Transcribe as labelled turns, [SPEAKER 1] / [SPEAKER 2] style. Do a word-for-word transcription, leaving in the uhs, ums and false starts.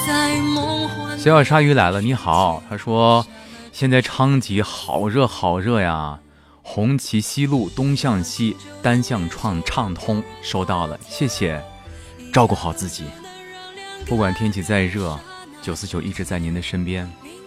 [SPEAKER 1] 小小鲨鱼来了，你好。他说现在昌吉好热好热呀，红旗西路东向西单向创畅通，收到了，谢谢。照顾好自己，不管天气再热，九四九一直在您的身边。